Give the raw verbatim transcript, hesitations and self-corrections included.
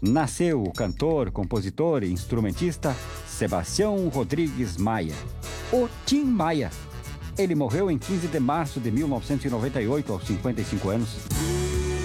nasceu o cantor, compositor e instrumentista Sebastião Rodrigues Maia, o Tim Maia. Ele morreu em quinze de março de mil novecentos e noventa e oito, aos cinquenta e cinco anos.